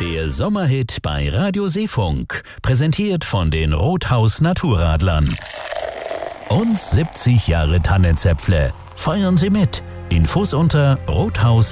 Der Sommerhit bei Radio Seefunk, präsentiert von den Rothaus Naturradlern. Und 70 Jahre Tannenzäpfle. Feiern Sie mit. Infos unter rothaus-r-e.de